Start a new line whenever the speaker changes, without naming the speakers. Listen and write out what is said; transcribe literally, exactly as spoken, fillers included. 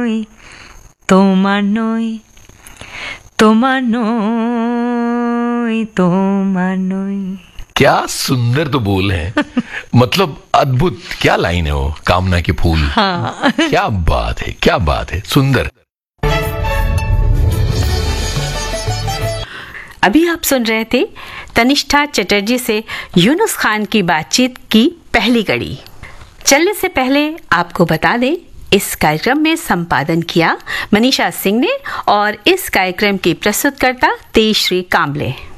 তোমার নই তোমার নই তোমার নই।
क्या सुंदर तो बोल है। मतलब अद्भुत, क्या लाइन है वो, कामना के फूल।
हाँ।
क्या बात है, क्या बात है, सुंदर।
अभी आप सुन रहे थे तनिष्ठा चटर्जी से यूनुस खान की बातचीत की पहली कड़ी। चलने से पहले आपको बता दें, इस कार्यक्रम में संपादन किया मनीषा सिंह ने और इस कार्यक्रम की प्रस्तुतकर्ता तेजश्री कामले।